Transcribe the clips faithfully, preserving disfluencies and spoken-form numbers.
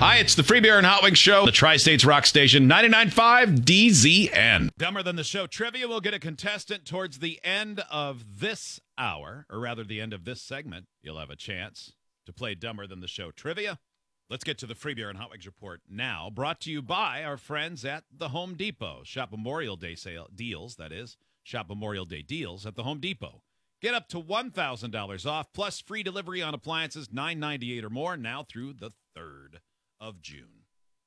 Hi, it's the Free Beer and Hot Wings Show, the Tri-States Rock Station, ninety-nine point five D Z N. Dumber Than the Show trivia will get a contestant towards the end of this hour, or rather the end of this segment. You'll have a chance to play Dumber Than the Show trivia. Let's get to the Free Beer and Hot Wings Report now, brought to you by our friends at the Home Depot. Shop Memorial Day sale deals, that is. Shop Memorial Day deals at the Home Depot. Get up to one thousand dollars off, plus free delivery on appliances, nine ninety-eight or more, now through the third of June.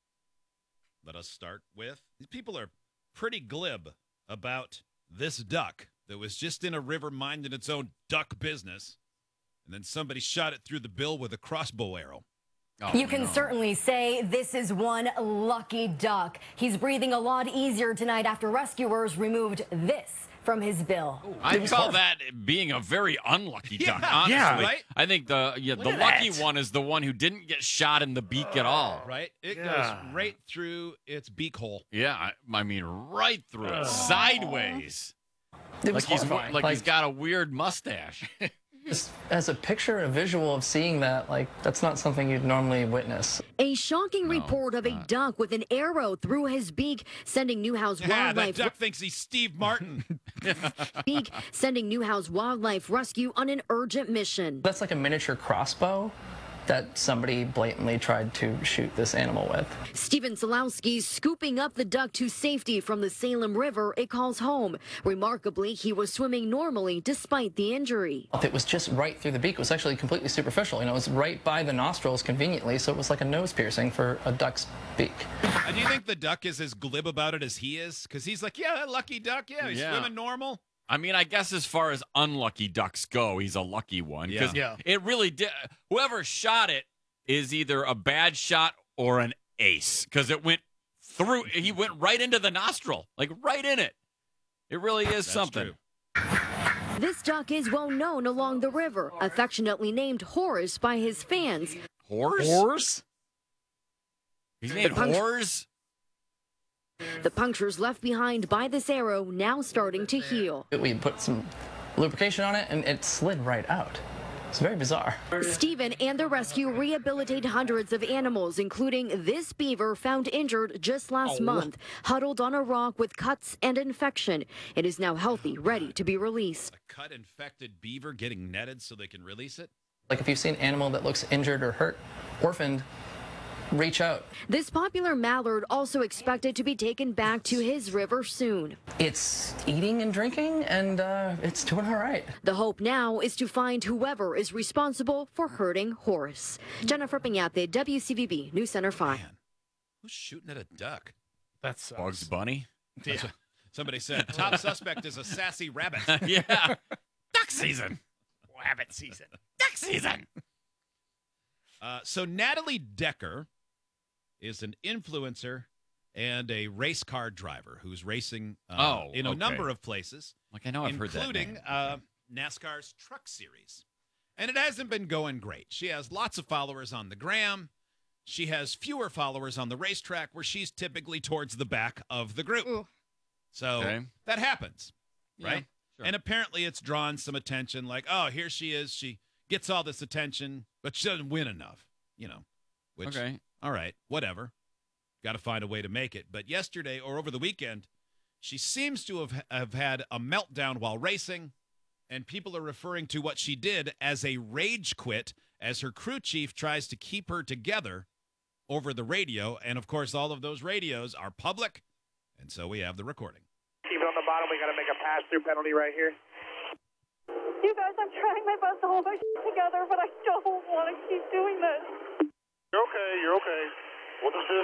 Let us start with, these people are pretty glib about this duck that was just in a river minding its own duck business, and then somebody shot it through the bill with a crossbow arrow. Oh, you can no. certainly say this is one lucky duck. He's breathing a lot easier tonight after rescuers removed this from his bill. Ooh, I call that being a very unlucky duck, yeah, honestly. Yeah, right? I think the yeah, the lucky that. one is the one who didn't get shot in the beak uh, at all. Right? It yeah. goes right through its beak hole. Yeah, I, I mean right through uh, it, sideways. It like he's like, like he's got a weird mustache. Just as a picture, a visual of seeing that, like, that's not something you'd normally witness. A shocking no, report of a not. duck with an arrow through his beak, sending Newhouse yeah, Wildlife... that duck thinks he's Steve Martin. beak, sending Newhouse Wildlife Rescue on an urgent mission. That's like a miniature crossbow that somebody blatantly tried to shoot this animal with. Steven Solowski scooping up the duck to safety from the Salem River it calls home. Remarkably, he was swimming normally despite the injury. It was just right through the beak. It was actually completely superficial. You know, it was right by the nostrils conveniently, so it was like a nose piercing for a duck's beak. Uh, do you think the duck is as glib about it as he is? Because he's like, yeah, lucky duck, yeah, he's yeah. swimming normal. I mean, I guess as far as unlucky ducks go, he's a lucky one. Yeah. yeah. It really did. Whoever shot it is either a bad shot or an ace, because it went through. He went right into the nostril, like right in it. It really is That's something. True. This duck is well known along the river, affectionately named Horace by his fans. Horse? Horse? He's named Horse? The punctures left behind by this arrow now starting to heal. We put some lubrication on it, and it slid right out. It's very bizarre. Stephen and the rescue rehabilitate hundreds of animals, including this beaver found injured just last oh. month, huddled on a rock with cuts and infection. It is now healthy, ready to be released. A cut infected beaver getting netted so they can release it? Like if you've seen an animal that looks injured or hurt, orphaned, reach out. This popular mallard also expected to be taken back to his river soon. It's eating and drinking, and uh, it's doing all right. The hope now is to find whoever is responsible for hurting Horace. Jennifer Piñate, W C V B News Center five. Man, who's shooting at a duck? That's Bugs Bunny. Yeah. Somebody said top suspect is a sassy rabbit. Yeah. Duck season. Rabbit season. Duck season. Uh, so Natalie Decker is an influencer and a race car driver who's racing uh, oh, in a okay. number of places. Like I know I've heard that including uh, NASCAR's Truck Series. And it hasn't been going great. She has lots of followers on the gram. She has fewer followers on the racetrack, where she's typically towards the back of the group. Ooh. So okay. that happens, yeah, right? Sure. And apparently it's drawn some attention, like, oh, here she is. She gets all this attention, but she doesn't win enough, you know, which, okay. all right, whatever. Got to find a way to make it. But yesterday or over the weekend, she seems to have, have had a meltdown while racing, and people are referring to what she did as a rage quit, as her crew chief tries to keep her together over the radio. And, of course, all of those radios are public, and so we have the recording. Keep it on the bottom. We got to make a pass-through penalty right here. You guys, I'm trying my best to hold my shit together, but I don't want to keep doing this. You're okay. You're okay. We'll just